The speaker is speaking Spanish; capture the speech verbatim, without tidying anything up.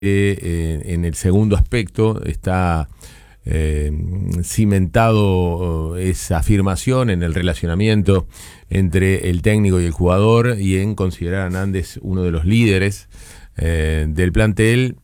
eh, en el segundo aspecto está eh, cimentado esa afirmación en el relacionamiento entre el técnico y el jugador y en considerar a Nández uno de los líderes eh, del plantel